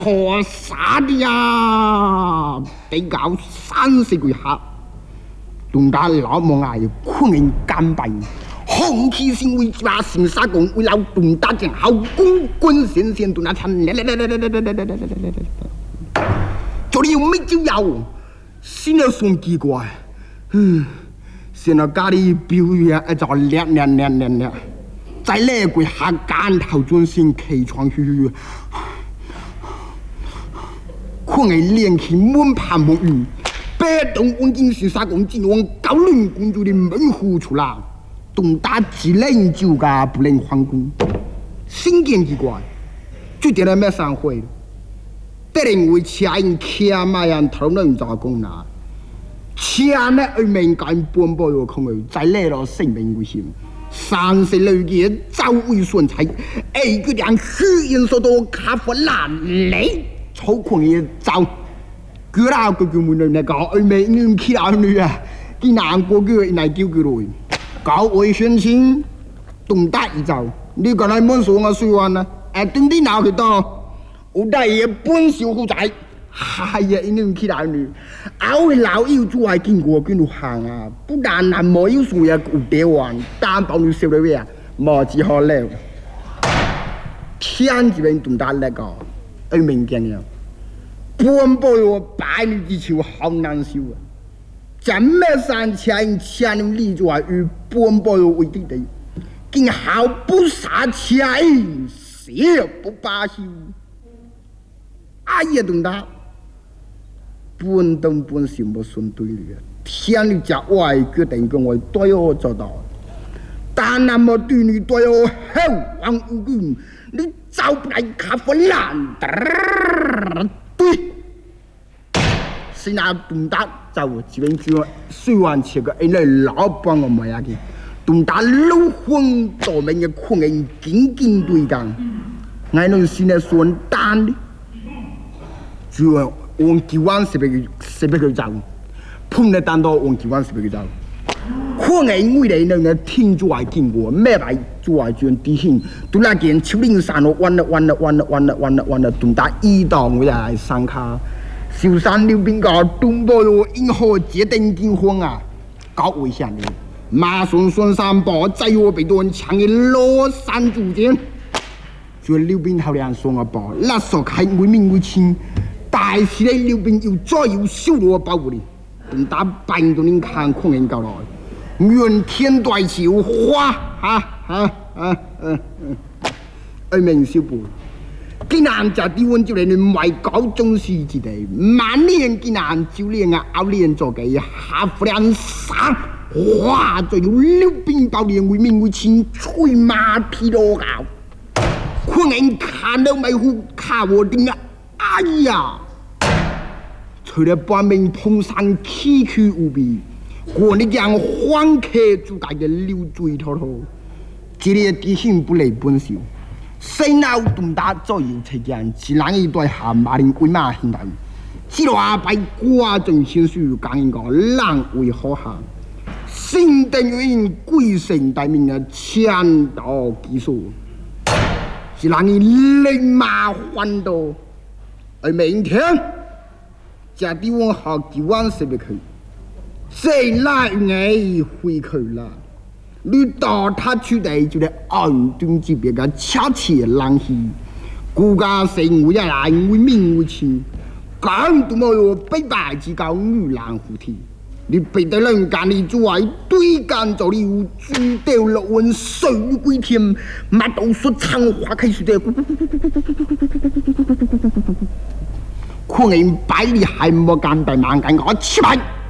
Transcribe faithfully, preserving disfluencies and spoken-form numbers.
可杀的呀！得搞三十个下，东大老毛啊，困人干败，红旗新为把新沙公为了东大将好公滚先先东大参来来来来来来来来来来来来，这里有没就有，新的算奇怪，嗯，现在家里表演一早练练练练练，在那个下干头转先起床去去。可爱练起满盘木鱼，白洞王金是啥公进往高伦公主的门户出来，东大只能就个不能皇宫，新见奇怪，就点了没上回，得人为钱看嘛样头能咋讲呢？钱呢而民间半步有空儿，再来了生命危险。三十六节早为顺财，一个两虚因所多卡佛烂雷。抽空也走，佢啦佢叫門女嚟講，佢未啱起來女啊，佢難過佢嚟叫佢來，搞衛生先，動得一走，你講嚟滿數我水完啦，誒點啲鬧佢多，我哋嘢本小虎仔，係啊，啱起來女，我老要做係見過佢度行啊，不但係冇要數嘢顧得完，擔保你少咗咩啊，冇只可了，天字邊動得嚟講。而民間呀，半步我百里之潮好難受啊！怎麼三千千里就係與半步我為敵地，竟毫不殺錢，死不罷休。哎呀，東大，半東半少冇順對了，天你只外決定跟我對我做到，但那麼對你對我好王無辜。你找不来卡佛烂，对，是那东大找这边去水湾去个，因为老帮我买下去，东大老昏多名的困人紧紧对抗，俺能现在算单的，就往几万是别个是别个找，碰得单到往几万是别个找。可能为了那个听住来经过，没来做来转地形，都那件秋林山咯，弯了弯了弯了弯了弯了弯了，东大一道我来上卡，小山溜冰个东坡路银河结登金荒啊，搞危险的，马顺顺山坡在我被多人抢的落山主间，就溜冰头两双个坡，那时候开为民为亲，但是咧溜冰又再有修罗保护的，东大半都能看可能搞来。愿天代潮花，哈哈哈嗯嗯，而明小輩，既然就啲温就嚟你為搞中事之地，萬年既然就連啊熬練做嘅下夫兩殺，哇！就有六兵包連為民為情，吹馬屁羅搞，可能看到咪好卡我定啊！哎呀，除了半面碰上崎岖無比。我你讲黄客主家的流水滔滔，这里地形不离本性，谁闹东大左右车间，自然一对下马林鬼马现代，只落阿拜瓜正先书讲一个人为好行，新等于鬼神大名的千道技术，自然以立马换到，而明天这地方好几万是不可以。谁来爱回去了？你到他去的就得安顿这边个恰切冷气，国家生活也来为民为情，更多么有北白之高女郎虎体，你背得人干你之外，对干做你有猪掉落温水归天，马都说长花开水的，可能百里还没干大忙干我起来。